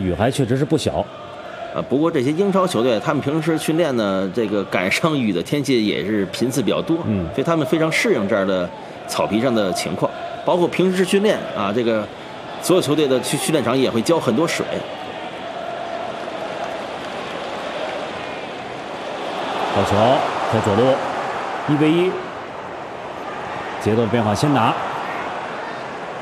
雨还确实是不小。 不过这些英超球队，他们平时训练呢，这个赶上雨的天气也是频次比较多，所以他们非常适应这样的草皮上的情况。包括平时训练啊，这个所有球队的训练场也会浇很多水。 好球，在左路，1-1，节奏变化，先拿。